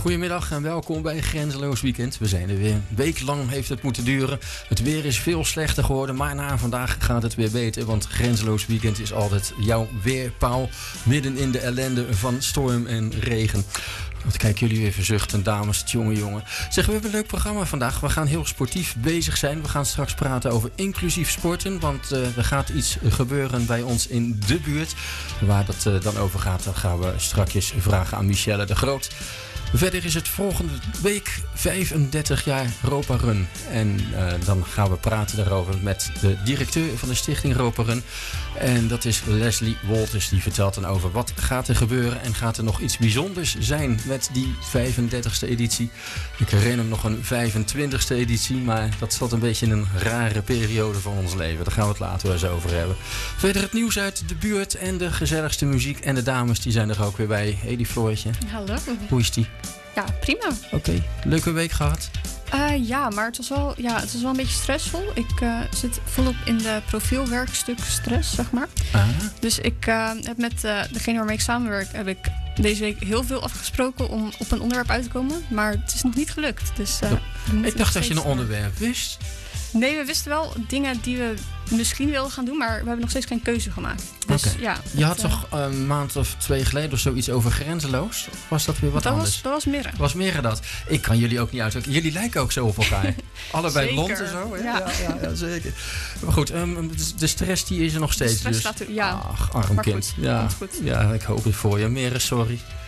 Goedemiddag en welkom bij Grenzeloos Weekend. We zijn er weer. Een week lang heeft het moeten duren. Het weer is veel slechter geworden, maar na vandaag gaat het weer beter. Want Grenzeloos Weekend is altijd jouw weerpaal. Midden in de ellende van storm en regen. Wat kijken jullie weer verzuchten, dames, jongen. Zeg, we hebben een leuk programma vandaag. We gaan heel sportief bezig zijn. We gaan straks praten over inclusief sporten. Want er gaat iets gebeuren bij ons in de buurt. Waar dat dan over gaat, dan gaan we strakjes vragen aan Michelle de Groot. Verder is het volgende week 35 jaar Europa Run. En dan gaan we praten daarover met de directeur van de stichting Europa Run. En dat is Leslie Wolters. Die vertelt dan over wat gaat er gebeuren. En gaat er nog iets bijzonders zijn met die 35e editie. Ik herinner me nog een 25e editie. Maar dat zat een beetje in een rare periode van ons leven. Daar gaan we het later wel eens over hebben. Verder het nieuws uit de buurt en de gezelligste muziek. En de dames die zijn er ook weer bij. Hey, Floortje. Hallo. Hoe is die? Ja, prima. Oké. Leuke week gehad? Ja, maar het was wel een beetje stressvol. Ik zit volop in de profielwerkstuk stress, zeg maar. Dus ik heb met degene waarmee ik samenwerk, heb ik deze week heel veel afgesproken om op een onderwerp uit te komen. Maar het is nog niet gelukt. Dus, ik dacht dat je een onderwerp wist. Nee, we wisten wel dingen die we misschien wilden gaan doen, maar we hebben nog steeds geen keuze gemaakt. Dus, ja, je had toch een maand of 2 geleden of zoiets over Grenzeloos? Of was dat weer wat anders? Dat was Mirre. Was Mirre dat? Ik kan jullie ook niet uitzoeken. Jullie lijken ook zo op elkaar. Allebei Zeker. blond en zo. Ja, zeker. Maar goed, de stress die is er nog steeds. De stress dus. laten we, ja. Ach, arm maar kind. Goed, ja. komt goed. Ja, ik hoop het voor je. Mirre, sorry.